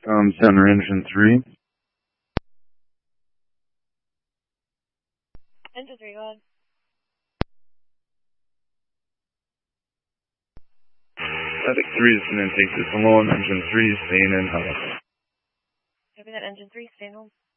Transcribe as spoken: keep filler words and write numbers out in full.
Um, center engine three. Engine three, go ahead. Static three is an intake system on engine three, staying in hollow. Copy that, engine three, staying home.